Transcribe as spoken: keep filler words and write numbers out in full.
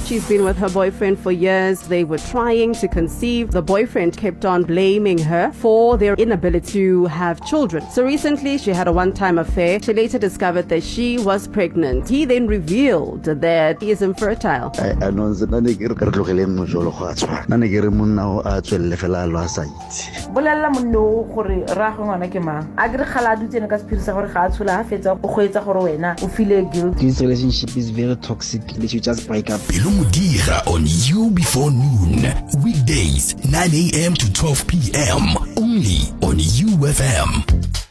she's been with her boyfriend for years. They were trying to conceive. The boyfriend kept on blaming her for their inability to have children. So recently she had a one-time affair. She later discovered that she was pregnant. He then revealed that he is infertile. Bolella monno gore ra go ngwana ke mang a dire khala dutse ne ka sephirisa gore ga a tshola a fetsa go goetsa gore wena o feel guilt. This relationship is very toxic. They should just break up. Pelo Modira on You Before Noon, weekdays nine a m to twelve p m only on U F M.